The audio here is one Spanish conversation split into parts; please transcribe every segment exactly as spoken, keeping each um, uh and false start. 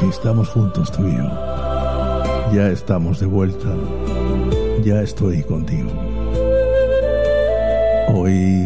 Aquí estamos juntos tú y yo. Ya estamos de vuelta. Ya estoy contigo. Hoy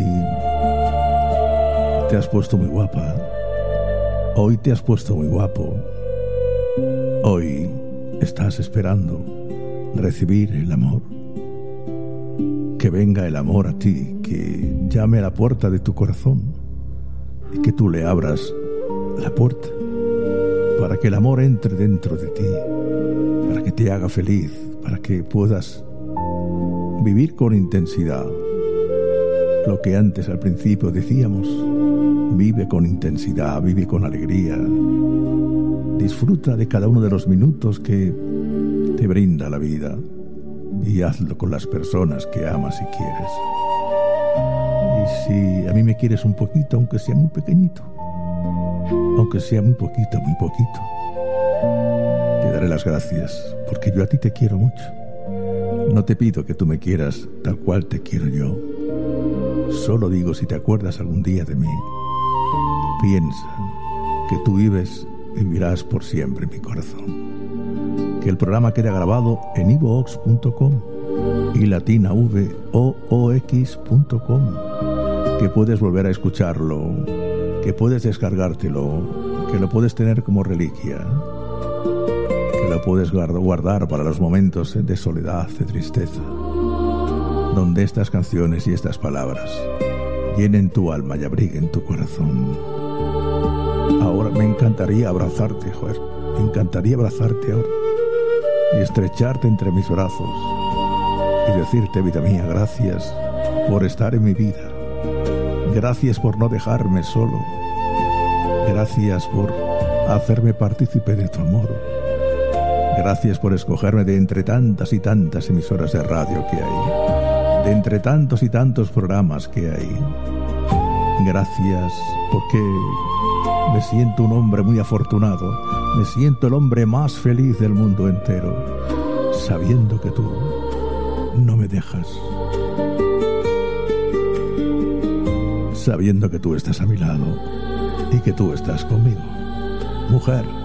te has puesto muy guapa. Hoy te has puesto muy guapo. Hoy estás esperando recibir el amor. Que venga el amor a ti, que llame a la puerta de tu corazón y que tú le abras la puerta para que el amor entre dentro de ti, para que te haga feliz, para que puedas vivir con intensidad lo que antes al principio decíamos. Vive con intensidad, vive con alegría, disfruta de cada uno de los minutos que te brinda la vida y hazlo con las personas que amas y quieres. Y si a mí me quieres un poquito, aunque sea muy pequeñito, aunque sea muy poquito, muy poquito, te daré las gracias, porque yo a ti te quiero mucho. No te pido que tú me quieras tal cual te quiero yo. Solo digo, si te acuerdas algún día de mí, piensa que tú vives y vivirás por siempre en mi corazón. Que el programa queda grabado en ivox punto com y latinavox punto com, que puedes volver a escucharlo, que puedes descargártelo, que lo puedes tener como reliquia, que lo puedes guardar para los momentos de soledad, de tristeza, donde estas canciones y estas palabras llenen tu alma y abriguen tu corazón. Ahora me encantaría abrazarte, joder, me encantaría abrazarte ahora y estrecharte entre mis brazos y decirte, vida mía, gracias por estar en mi vida, gracias por no dejarme solo, gracias por hacerme partícipe de tu amor, gracias por escogerme de entre tantas y tantas emisoras de radio que hay, de entre tantos y tantos programas que hay. Gracias porque me siento un hombre muy afortunado, me siento el hombre más feliz del mundo entero, sabiendo que tú no me dejas, sabiendo que tú estás a mi lado y que tú estás conmigo. Mujer,